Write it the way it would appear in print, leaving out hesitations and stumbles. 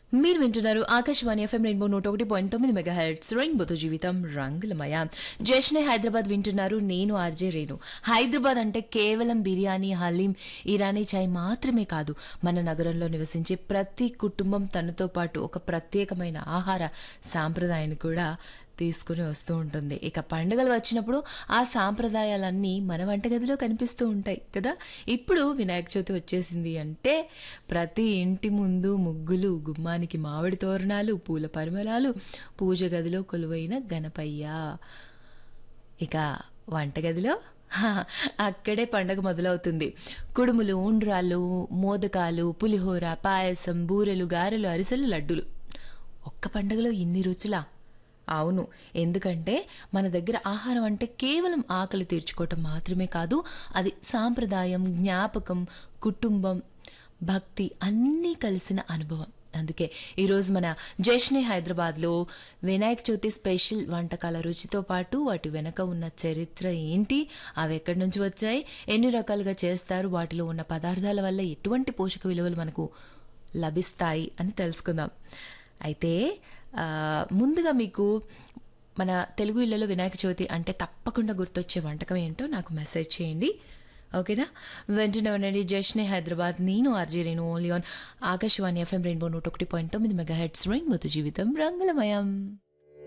మీరు వింటున్నారు Akashvani FM rainbow 101.9 megahertz రెయిన్బోతో జీవితం రంగులమయ. జశ్నే హైదరాబాద్ వింటున్నారు. నేను ఆర్జే రేణు. హైదరాబాద్ అంటే కేవలం బిర్యానీ, హలీం, ఇరానీ చాయ్ మాత్రమే కాదు. మన నగరంలో నివసించే ప్రతి కుటుంబం తనతో పాటు ఒక ప్రత్యేకమైన ఆహార సాంప్రదాయాన్ని కూడా తీసుకుని వస్తూ ఉంటుంది. ఇక పండుగలు వచ్చినప్పుడు ఆ సాంప్రదాయాలన్నీ మన వంటగదిలో కనిపిస్తూ ఉంటాయి కదా. ఇప్పుడు వినాయక చవితి వచ్చేసింది అంటే ప్రతి ఇంటి ముందు ముగ్గులు, గుమ్మానికి మామిడి తోరణాలు, పూల పరిమళాలు, పూజ గదిలో కొలువైన గణపయ్య. ఇక వంటగదిలో అక్కడే పండగ మొదలవుతుంది. కుడుములు, ఉండ్రాళ్ళు, మోదకాలు, పులిహోర, పాయసం, బూరెలు, గారెలు, అరిసెలు, లడ్డూలు. ఒక్క పండగలో ఇన్ని రుచులా? అవును. ఎందుకంటే మన దగ్గర ఆహారం అంటే కేవలం ఆకలి తీర్చుకోవటం మాత్రమే కాదు, అది సాంప్రదాయం, జ్ఞాపకం, కుటుంబం, భక్తి అన్నీ కలిసిన అనుభవం. అందుకే ఈరోజు మన జశ్నే హైదరాబాద్లో వినాయక చవితి స్పెషల్ వంటకాల రుచితో పాటు వాటి వెనక ఉన్న చరిత్ర ఏంటి, అవి ఎక్కడి నుంచి వచ్చాయి, ఎన్ని రకాలుగా చేస్తారు, వాటిలో ఉన్న పదార్థాల వల్ల ఎటువంటి పోషక విలువలు మనకు లభిస్తాయి అని తెలుసుకుందాం. అయితే ముందుగా మీకు మన తెలుగు ఇళ్లలో వినాయక చవితి అంటే తప్పకుండా గుర్తొచ్చే వంటకం ఏంటో నాకు మెసేజ్ చేయండి. ఓకేనా? వెంటనే ఉండండి. జశ్నే హైదరాబాద్. నేను RJ Renu. Only on Akashvani FM rainbow 101.9 megahertz రెయిన్బోతో జీవితం రంగులమయం.